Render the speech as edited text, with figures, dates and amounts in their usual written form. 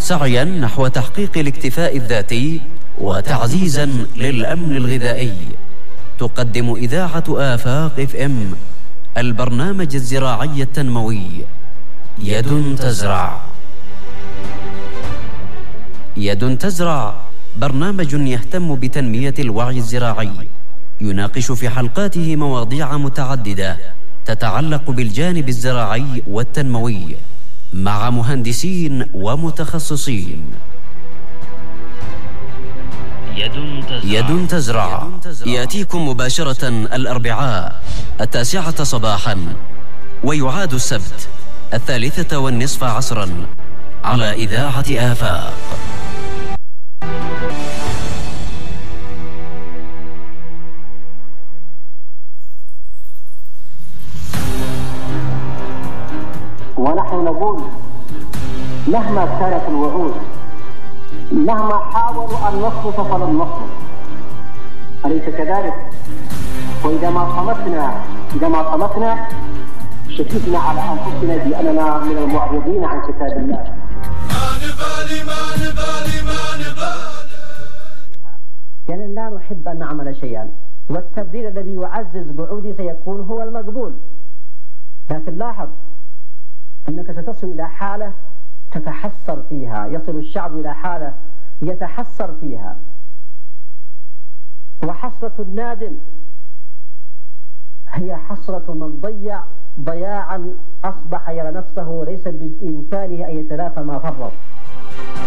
سعيا نحو تحقيق الاكتفاء الذاتي وتعزيزا للأمن الغذائي. تقدم إذاعة آفاق FM البرنامج الزراعي التنموي يد تزرع. يد تزرع برنامج يهتم بتنمية الوعي الزراعي، يناقش في حلقاته مواضيع متعددة تتعلق بالجانب الزراعي والتنموي مع مهندسين ومتخصصين. يد تزرع يأتيكم مباشرة الأربعاء 9 صباحا، ويعاد السبت 3:30 عصرا على إذاعة آفاق. ونحن نقول مهما كانت الوعود، مهما حاولوا أن نصمت فلن نصمت، أليس كذلك؟ وإذا ما صمتنا شككنا على أنفسنا بأننا من المعرضين عن كتاب الله. يعني لا نحب أن نعمل شيئا، والتبرير الذي يعزز بعودي سيكون هو المقبول. لكن لاحظ أنك ستصل إلى حالة تتحسر فيها، يصل الشعب إلى حالة يتحسر فيها، وحسرة النادم هي حسرة من ضيع ضياعا أصبح يرى نفسه ليس بإمكانه أن يتلافى ما فرط.